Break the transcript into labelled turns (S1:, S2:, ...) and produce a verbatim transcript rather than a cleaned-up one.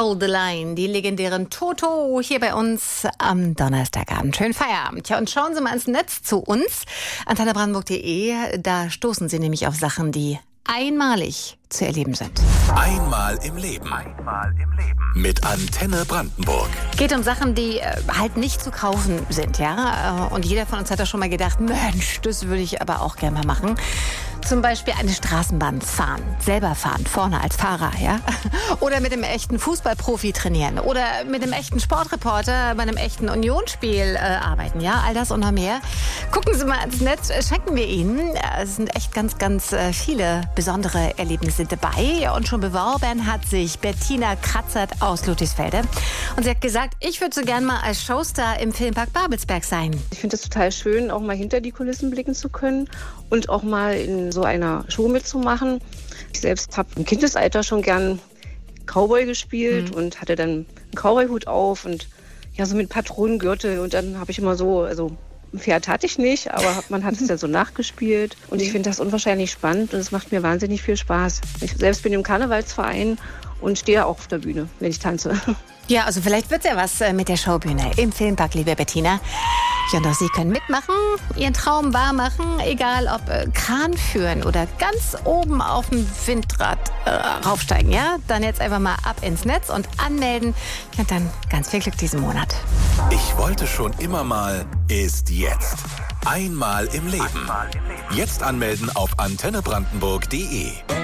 S1: Hold the Line, die legendären Toto hier bei uns am Donnerstagabend. Schönen Feierabend. Ja, und schauen Sie mal ins Netz zu uns, antenne brandenburg punkt de. Da stoßen Sie nämlich auf Sachen, die einmalig zu erleben sind.
S2: Einmal im Leben. Einmal im Leben. Mit Antenne Brandenburg.
S1: Geht um Sachen, die äh, halt nicht zu kaufen sind, ja. Und jeder von uns hat da schon mal gedacht, Mensch, das würde ich aber auch gerne mal machen. Zum Beispiel eine Straßenbahn fahren, selber fahren, vorne als Fahrer, ja. Oder mit einem echten Fußballprofi trainieren. Oder mit einem echten Sportreporter bei einem echten Unionsspiel äh, arbeiten, ja. All das und noch mehr. Gucken Sie mal ins Netz, schenken wir Ihnen. Es sind echt ganz, ganz äh, viele besondere Erlebnisse dabei. Und schon beworben hat sich Bettina Kratzert aus Ludwigsfelde. Und sie hat gesagt, ich würde so gern mal als Showstar im Filmpark Babelsberg sein.
S3: Ich finde es total schön, auch mal hinter die Kulissen blicken zu können und auch mal in so einer Show mitzumachen. Ich selbst habe im Kindesalter schon gern Cowboy gespielt mhm. und hatte dann einen Cowboy-Hut auf und ja, so mit Patronengürtel. Und dann habe ich immer so, also ein Pferd hatte ich nicht, aber man hat es ja so nachgespielt. Und ich finde das unwahrscheinlich spannend und es macht mir wahnsinnig viel Spaß. Ich selbst bin im Karnevalsverein und stehe auch auf der Bühne, wenn ich tanze.
S1: Ja, also vielleicht wird ja was mit der Showbühne im Filmpark, liebe Bettina. Ja, und auch Sie können mitmachen, Ihren Traum wahr machen, egal ob äh, Kran führen oder ganz oben auf dem Windrad äh, raufsteigen, ja? Dann jetzt einfach mal ab ins Netz und anmelden. Und dann ganz viel Glück diesen Monat.
S2: Ich wollte schon immer mal, ist jetzt. Einmal im Leben. Jetzt anmelden auf antenne brandenburg punkt de.